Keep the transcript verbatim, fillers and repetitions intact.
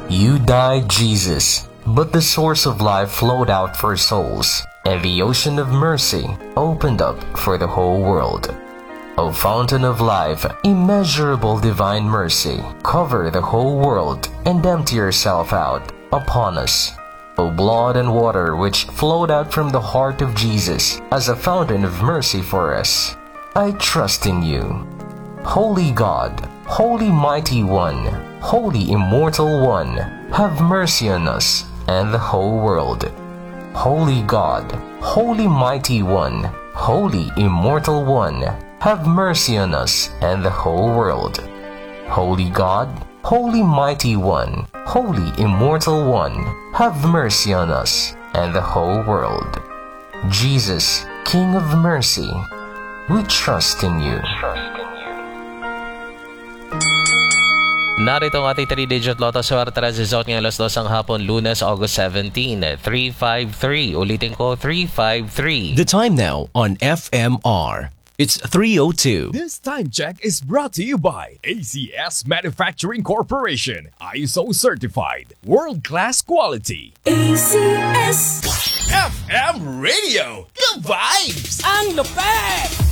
You died, Jesus, but the source of life flowed out for souls, and the ocean of mercy opened up for the whole world. O fountain of life, immeasurable divine mercy, cover the whole world and empty yourself out upon us. O blood and water which flowed out from the heart of Jesus as a fountain of mercy for us, I trust in you. Holy God, Holy Mighty One, Holy Immortal One, have mercy on us and the whole world. Holy God, Holy Mighty One, Holy Immortal One, have mercy on us and the whole world. Holy God, Holy Mighty One, Holy Immortal One, have mercy on us and the whole world. Jesus, King of Mercy, we trust in you. Narito ang ating three-digit Lotto Swerte result ngayong alas dos ng hapon, Lunes, August seventeenth. three five three. Ulitin ko, three five three. The time now on F M R. It's three oh two. This time check is brought to you by A C S Manufacturing Corporation. I S O certified. World-class quality. A C S F M Radio. The vibes. Ang lupet!